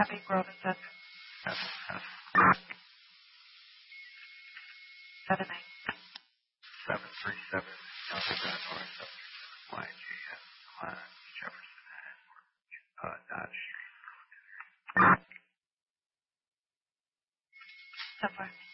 Happy Grove and Center. 7-8. 737 North YGS Jefferson Dodge Street. Subway.